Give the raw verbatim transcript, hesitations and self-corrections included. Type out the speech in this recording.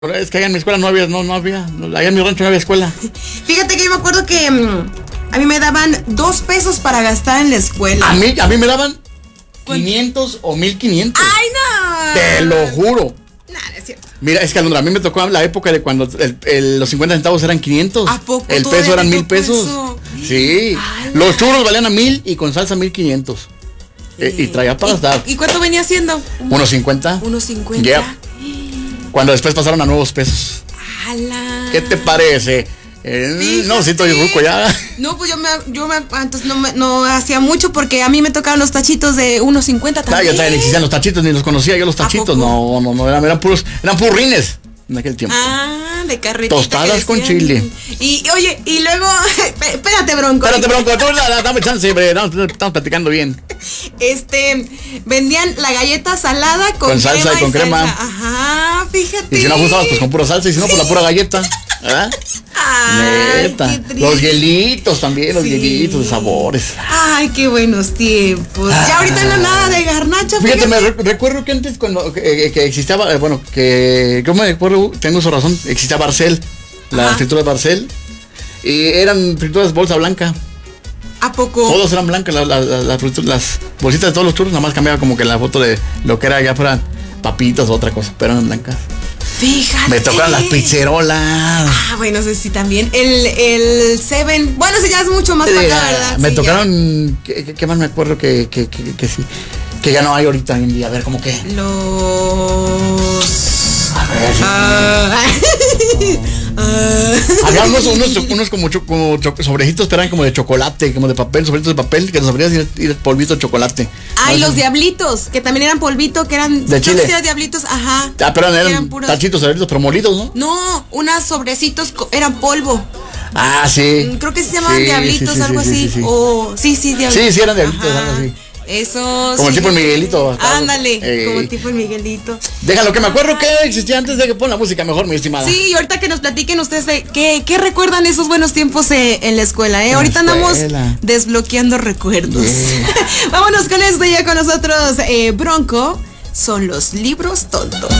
Es que allá en mi escuela no había, no, no había, no, allá en mi rancho no había escuela. Fíjate que yo me acuerdo que um, a mí me daban dos pesos para gastar en la escuela. A mí, a mí me daban quinientos o mil quinientos. ¡Ay, no! Te lo juro. No, no es cierto. Mira, es que Alondra, a mí me tocó la época de cuando el, el, los cincuenta centavos eran quinientos. ¿A poco? El peso eran mil pesos. Eso? Sí. Ay, los churros valían a mil y con salsa mil quinientos. Sí. E, y traía para gastar. ¿Y cuánto venía siendo? Unos cincuenta. Unos cincuenta. Yeah. Cuando después pasaron a nuevos pesos. ¡Hala! ¿Qué te parece? Eh, no, sí estoy ruco ya. No, pues yo me, yo me antes no, me, no hacía mucho porque a mí me tocaban los tachitos de uno cincuenta también. Ah, ya también existían los tachitos, ni los conocía yo los tachitos. No, no, no, eran, eran puros, eran puros rines en aquel tiempo. Ah, de carretita. Tostadas con chile. Y oye, y luego, espérate, Bronco. Espérate, Bronco, tú dame chance, estamos, estamos platicando bien. Este, vendían la galleta salada con, con salsa crema y con y crema. Salsa. Ajá, fíjate. Y si no gustabas, pues con pura salsa, y si no, pues la pura galleta. ¿Verdad? Ay, neta. Los hielitos también, los sí. hielitos de sabores. Ay, qué buenos tiempos. Ah. Ya ahorita no nada de garnacha. Fíjate, fíjate. me re recuerdo que antes cuando que, que existaba, bueno, que yo me acuerdo, tengo su razón, existía Barcel, la fritura de Barcel, y eran frituras bolsa blanca. ¿A poco? Todos eran blancas, la, la, la, la frituras, las bolsitas de todos los churros, nada más cambiaba como que la foto de lo que era ya fueran papitas o otra cosa, pero eran blancas. Fíjate. Me tocaron las pizzerolas. Ah, bueno, sé sí también. El, el Seven. Bueno, sí, ya es mucho más para acá, ¿verdad? Me sí, tocaron. ¿qué, ¿Qué más me acuerdo que, que, que, que, que sí? Que ya no hay ahorita hoy en día. A ver, ¿cómo qué? Los. A ver. Ah. Uh, había unos, unos, unos como, cho, como cho, sobrecitos, pero eran como de chocolate, como de papel, sobrecitos de papel, que los abrías y el polvito de chocolate. Ah, y los diablitos, que también eran polvito, que eran de chile. Eran diablitos, ajá. Ah, pero eran, eran puros... tachitos, sobrecitos, pero molidos, ¿no? No, unos sobrecitos eran polvo. Ah, sí. Creo que se llamaban sí, diablitos, sí, sí, algo sí, así. Sí, sí. O sí, sí, diablitos. Sí, sí, eran diablitos, ajá. Algo así. Eso. Como sí, el tipo el Miguelito. Ándale, eh, como el tipo el Miguelito. Déjalo, que me acuerdo que existía antes de que ponga la música mejor, mi estimada. Sí, y ahorita que nos platiquen ustedes de qué, qué recuerdan esos buenos tiempos eh, en la escuela, ¿eh? Ahorita escuela. andamos desbloqueando recuerdos. Yeah. Vámonos con esto ya con nosotros, eh, Bronco. Son los libros tontos.